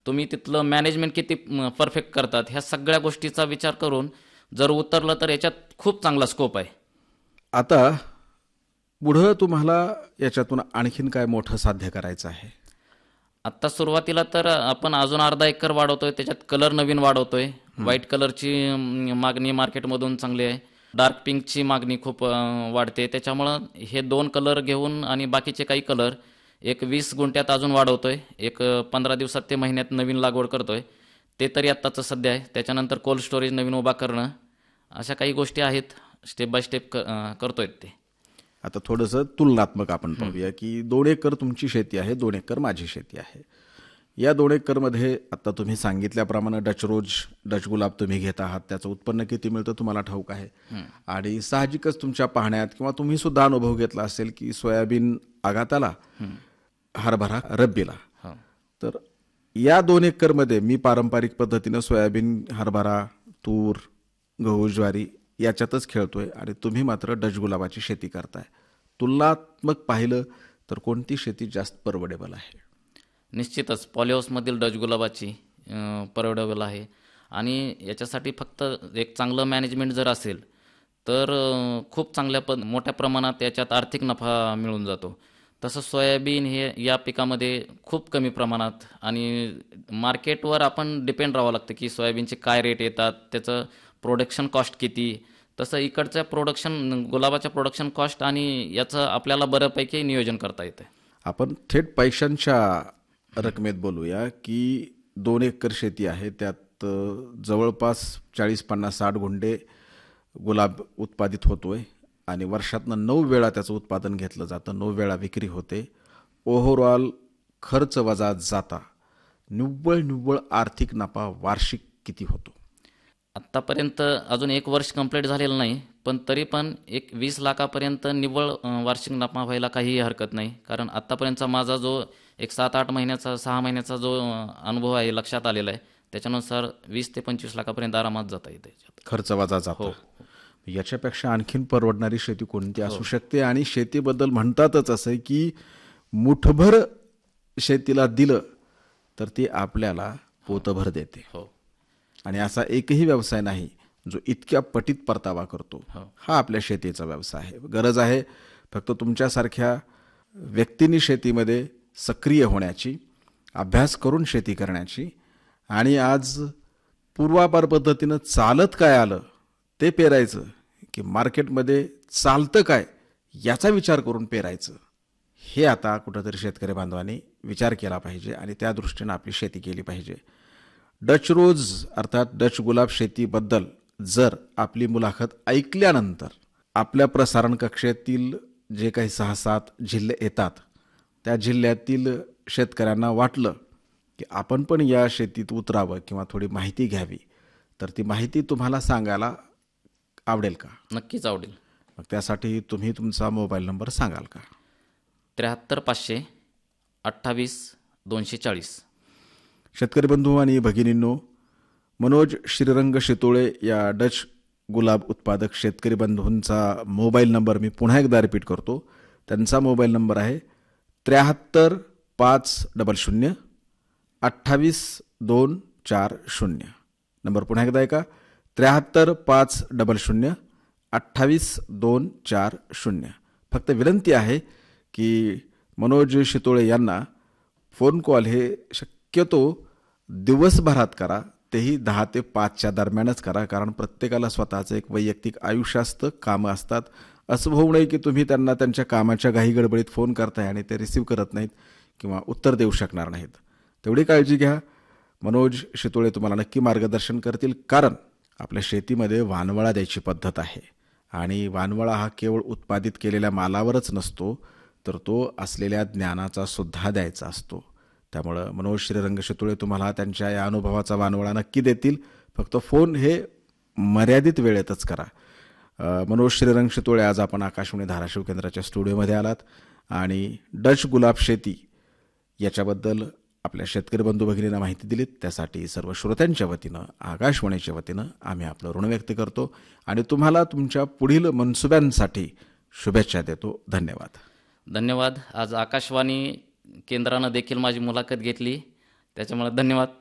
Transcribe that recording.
तुम्ही तिथलं मॅनेजमेंट किती परफेक्ट करतात, ह्या सगळ्या गोष्टीचा विचार करून जर उतरलं तर याच्यात खूप चांगला स्कोप आहे. आता पुढं तुम्हाला याच्यातून आणखीन काय मोठं साध्य करायचं आहे? आत्ता सुरुवातीला तर आपण अजून अर्धा एकर वाढवतोय, त्याच्यात कलर नवीन वाढवतोय. व्हाईट कलरची मागणी मार्केटमधून चांगली आहे. डार्क पिंकची मागणी खूप वाढते. त्याच्यामुळं हे 2 कलर घेऊन आणि बाकीचे काही कलर एक 20 गुंठ्यात अजून वाढवतोय. एक 15 दिवसात ते महिन्यात नवीन लागवड करतोय. ते तरी आत्ताचं सध्या आहे. त्याच्यानंतर कोल्ड स्टोरेज नवीन उभा करणं, अशा काही गोष्टी आहेत, स्टेप बाय स्टेप करतोय ते. आता थोडंसं तुलनात्मक आपण पाहूया की 2 एकर तुमची शेती आहे, 2 एकर माझी शेती आहे. या 2 एकरमध्ये आता तुम्ही सांगितल्याप्रमाणे डच गुलाब तुम्ही घेत आहात, त्याचं उत्पन्न किती मिळतं तुम्हाला ठाऊक आहे. आणि साहजिकच तुमच्या पाहण्यात किंवा तुम्ही सुद्धा अनुभव घेतला असेल की सोयाबीन आगाताला, हरभरा रब्बीला. तर या 2 एकरमध्ये मी पारंपरिक पद्धतीनं सोयाबीन, हरभरा, तूर, गहू, ज्वारी याच्यातच खेळतोय आणि तुम्ही मात्र डच गुलाबाची शेती करताय. तुलनात्मक पाहिलं तर कोणती शेती जास्त परवडेबल आहे? निश्चितच पॉलिहाऊसमधील डच गुलाबाची परवडेबल आहे. आणि याच्यासाठी फक्त एक चांगलं मॅनेजमेंट जर असेल तर खूप मोठ्या प्रमाणात याच्यात आर्थिक नफा मिळून जातो. तसं सोयाबीन हे या पिकामध्ये खूप कमी प्रमाणात, आणि मार्केटवर आपण डिपेंड राहावं लागतं की सोयाबीनचे काय रेट येतात, त्याचं प्रोडक्शन कॉस्ट किती. तसं इकडच्या गुलाबाच्या प्रोडक्शन कॉस्ट आणि याचं आपल्याला बऱ्यापैकी नियोजन करता येतं. आपण थेट पैशांच्या रकमेत बोलूया की 2 एकर शेती आहे, त्यात जवळपास 40-50-60 गुंठे गुलाब उत्पादित होतोय आणि वर्षातनं 9 वेळा त्याचं उत्पादन घेतलं जातं, 9 वेळा विक्री होते. ओव्हरऑल खर्च वजा जाता निव्वळ आर्थिक नफा वार्षिक किती होतो? आत्तापर्यंत अजून 1 वर्ष कंप्लीट झालेलं नाही, पण तरी पण एक 20 लाखापर्यंत निव्वळ वार्षिक नफा व्हायला काहीही हरकत नाही. कारण आत्तापर्यंतचा माझा जो एक 7-8 महिन्याचा 6 महिन्याचा जो अनुभव आहे, लक्षात आलेला आहे, त्याच्यानुसार 20 ते 25 लाखापर्यंत आरामात जाता येते त्याच्यात. खर्च वजा जातो. याच्यापेक्षा आणखीन परवडणारी शेती कोणती असू शकते? आणि शेतीबद्दल म्हणतातच असं की मुठभर शेतीला दिलं तर ती आपल्याला पोतभर देते. आणि असा एकही व्यवसाय नाही जो इतक्या पटीत परतावा करतो. हा आपल्या शेतीचा व्यवसाय आहे. गरज आहे फक्त तुमच्यासारख्या व्यक्तींनी शेतीमध्ये सक्रिय होण्याची, अभ्यास करून शेती करण्याची, आणि आज पूर्वापार पद्धतीनं चालत काय आलं ते पेरायचं की मार्केटमध्ये चालतं काय याचा विचार करून पेरायचं. हे आता कुठंतरी शेतकरी बांधवांनी विचार केला पाहिजे आणि त्या दृष्टीनं आपली शेती केली पाहिजे. डच रोज अर्थात डच गुलाब शेतीबद्दल जर आपली मुलाखत ऐकल्यानंतर आपल्या प्रसारण कक्षेतील जे काही 6-7 जिल्हे येतात त्या जिल्ह्यातील शेतकऱ्यांना वाटलं की आपण पण या शेतीत उतरावं किंवा थोडी माहिती घ्यावी, तर ती माहिती तुम्हाला सांगायला आवडेल का? नक्कीच आवडेल. मग त्यासाठी तुम्ही तुमचा मोबाईल नंबर सांगाल का? 73 500 28 240. शेतकरी बंधू आणि भगिनींनो, मनोज श्रीरंग शितोळे या डच गुलाब उत्पादक शेतकरी बंधूंचा मोबाईल नंबर मी पुन्हा एकदा रिपीट करतो. त्यांचा मोबाईल नंबर आहे 73 500 28 240. नंबर पुन्हा एकदा ऐका, 73 500 28 240. फक्त विनंती आहे की मनोज शितोळे यांना फोन कॉल हे शक्यतो दिवसभरात करा, तेही 10 ते 5च्या दरम्यानच करा. कारण प्रत्येकाला स्वतःचं एक वैयक्तिक आयुष्य असतं, कामं असतात. असं होऊ नये की तुम्ही त्यांना त्यांच्या कामाच्या घाई गडबडीत फोन करताय आणि ते रिसीव्ह करत नाहीत किंवा उत्तर देऊ शकणार नाहीत. तेवढी काळजी घ्या. मनोज शितोळे तुम्हाला नक्की मार्गदर्शन करतील. कारण आपल्या शेतीमध्ये वानवळा द्यायची पद्धत आहे आणि वानवळा हा केवळ उत्पादित केलेल्या मालावरच नसतो, तर तो असलेल्या ज्ञानाचा सुद्धा द्यायचा असतो. त्यामुळं मनोज श्रीरंग शितोळे तुम्हाला त्यांच्या या अनुभवाचा वानवळा नक्की देतील. फक्त फोन हे मर्यादित वेळेतच करा. मनोज श्रीरंग शितोळे, आज आपण आकाशवाणी धाराशिव केंद्राच्या स्टुडिओमध्ये आलात आणि डच गुलाब शेती याच्याबद्दल आपल्या शेतकरी बंधू भगिनींना माहिती दिलीत. त्यासाठी सर्व श्रोत्यांच्या वतीनं, आकाशवाणीच्या वतीनं आम्ही आपलं ऋण व्यक्त करतो आणि तुम्हाला तुमच्या पुढील मनसुब्यांसाठी शुभेच्छा देतो. धन्यवाद. धन्यवाद. आज आकाशवाणी केंद्रानं देखील माझी मुलाखत घेतली, त्याच्यामुळे धन्यवाद.